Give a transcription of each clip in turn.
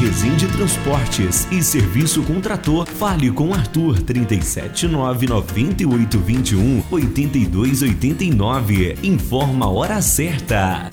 Resende Transportes e Serviço com Trator. Fale com Arthur 379-9821-8289. Informa a hora certa.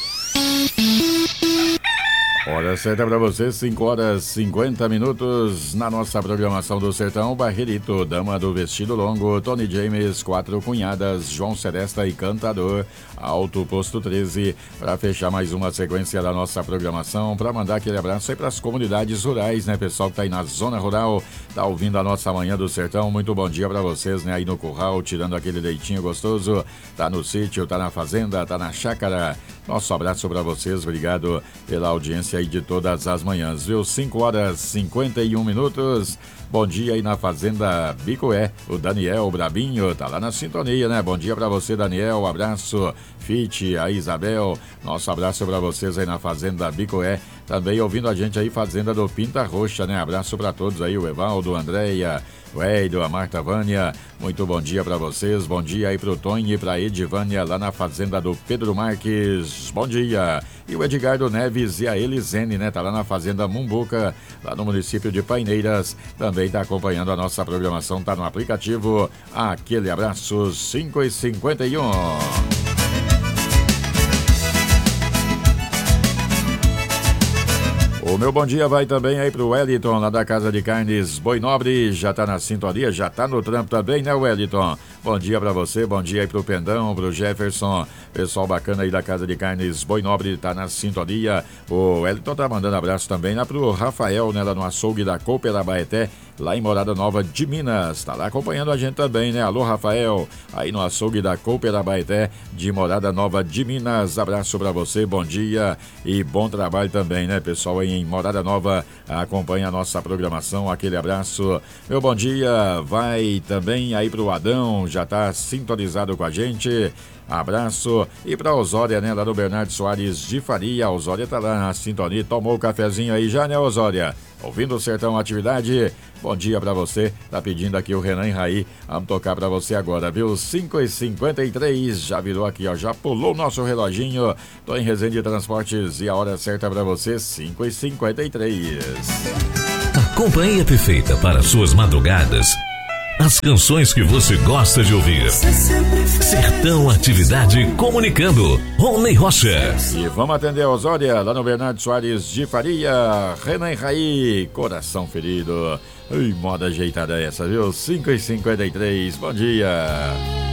Hora certa para você, 5 horas 50 minutos na nossa programação do Sertão. Barreirito, Dama do Vestido Longo, Tony James, Quatro Cunhadas, João Seresta e Cantador, Alto Posto 13, para fechar mais uma sequência da nossa programação, para mandar aquele abraço aí para as comunidades rurais, né, pessoal que tá aí na zona rural, tá ouvindo a nossa Manhã do Sertão. Muito bom dia para vocês, né, aí no curral, tirando aquele leitinho gostoso, tá no sítio, tá na fazenda, tá na chácara. Nosso abraço para vocês, obrigado pela audiência aí de todas as manhãs, viu? 5 horas 51 minutos. Bom dia aí na Fazenda Bicoé. O Daniel Brabinho tá lá na sintonia, né? Bom dia pra você, Daniel. Abraço. Fite, a Isabel. Nosso abraço pra vocês aí na Fazenda Bicoé. Também ouvindo a gente aí, Fazenda do Pinta Roxa, né? Abraço pra todos aí, o Evaldo, a Andréia, o Eido, a Marta Vânia. Muito bom dia pra vocês. Bom dia aí pro Tonho e pra Edivânia lá na Fazenda do Pedro Marques. Bom dia. E o Edgardo Neves e a Elisene, né? Tá lá na Fazenda Mumbuca, lá no município de Paineiras. Também tá acompanhando a nossa programação, tá no aplicativo. Aquele abraço, 5h51. O meu bom dia vai também aí pro Wellington, lá da Casa de Carnes Boi Nobre, já tá na sintonia, já tá no trampo também, né, Wellington? Bom dia pra você, bom dia aí pro Pendão, pro Jefferson, pessoal bacana aí da Casa de Carnes Boi Nobre, tá na sintonia. O Wellington tá mandando abraço também lá pro Rafael, né, lá no açougue da Cooper Abaeté, lá em Morada Nova de Minas, tá lá acompanhando a gente também, né? Alô, Rafael, aí no açougue da Cooper Abaeté, de Morada Nova de Minas, abraço pra você, bom dia e bom trabalho também, né, pessoal aí em Morada Nova, acompanha a nossa programação, aquele abraço. Meu bom dia vai também aí pro Adão, já tá sintonizado com a gente. Abraço. E pra Osória, né, lá do Bernardo Soares de Faria. A Osória tá lá na sintonia, tomou o cafezinho aí já, né, Osória? Ouvindo o Sertão Atividade, bom dia pra você. Tá pedindo aqui o Renan e Raí. Vamos tocar pra você agora, viu? 5h53, já virou aqui, ó. Já pulou o nosso reloginho. Tô em Resende Transportes e a hora certa pra você, 5h53. A companhia perfeita para suas madrugadas. As canções que você gosta de ouvir. Sertão Atividade comunicando. Rony Rocha. E vamos atender a Osória, lá no Bernardo Soares de Faria. Renan e Raí, coração ferido. Ui, moda ajeitada essa, viu? 5h53, bom dia.